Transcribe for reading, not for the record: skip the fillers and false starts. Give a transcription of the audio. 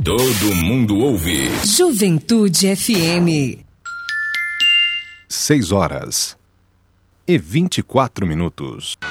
Todo mundo ouve. Juventude FM. 6 horas e 24 minutos.